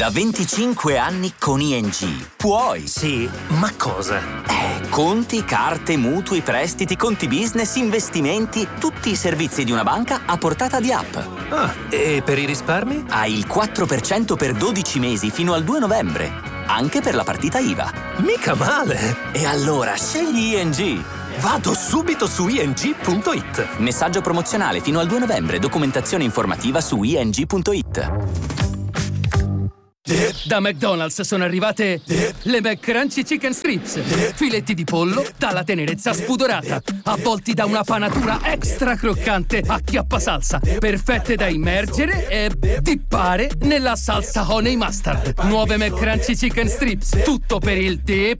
Da 25 anni con ING puoi. Sì, ma cosa? Conti, carte, mutui, prestiti, conti business, investimenti, tutti i servizi di una banca a portata di app. Ah, e per i risparmi? Hai il 4% per 12 mesi fino al 2 novembre, anche per la partita IVA. Mica male! E allora scegli ING. Vado subito su ing.it. Messaggio promozionale fino al 2 novembre, documentazione informativa su ing.it. Da McDonald's sono arrivate le McCrunchy Chicken Strips, filetti di pollo dalla tenerezza spudorata, avvolti da una panatura extra croccante a chiappasalsa, perfette da immergere e dippare nella salsa honey mustard. Nuove McCrunchy Chicken Strips, tutto per il dip.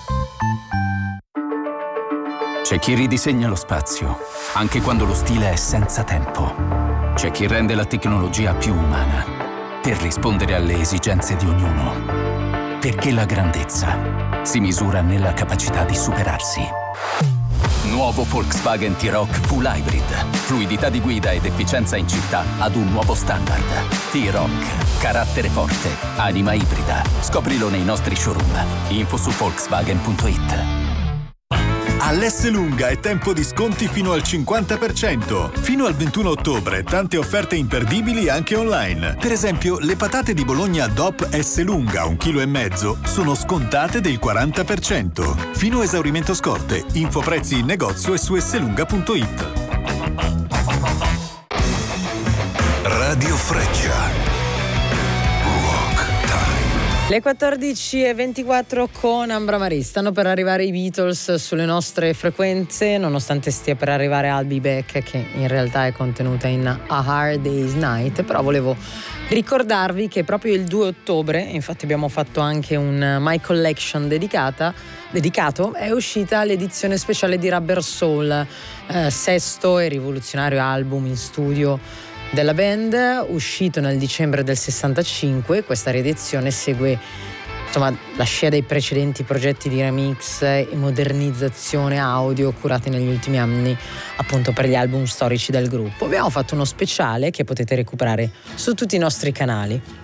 C'è chi ridisegna lo spazio, anche quando lo stile è senza tempo. C'è chi rende la tecnologia più umana, per rispondere alle esigenze di ognuno. Perché la grandezza si misura nella capacità di superarsi. Nuovo Volkswagen T-Roc Full Hybrid. Fluidità di guida ed efficienza in città ad un nuovo standard. T-Roc. Carattere forte. Anima ibrida. Scoprilo nei nostri showroom. Info su Volkswagen.it. All'Esselunga è tempo di sconti fino al 50%. Fino al 21 ottobre tante offerte imperdibili anche online. Per esempio, le patate di Bologna DOP Esselunga 1,5 kg sono scontate del 40%. Fino a esaurimento scorte. Info prezzi in negozio e su esselunga.it. Radio Freccia. Le 14:24 con Ambra Marì. Stanno per arrivare i Beatles sulle nostre frequenze, nonostante stia per arrivare I'll Be Back, che in realtà è contenuta in A Hard Day's Night. Però volevo ricordarvi che proprio il 2 ottobre, infatti abbiamo fatto anche un My Collection dedicato, è uscita l'edizione speciale di Rubber Soul, sesto e rivoluzionario album in studio della band, uscito nel dicembre del 65. Questa riedizione segue la scia dei precedenti progetti di remix e modernizzazione audio curati negli ultimi anni appunto per gli album storici del gruppo. Abbiamo fatto uno speciale che potete recuperare su tutti i nostri canali.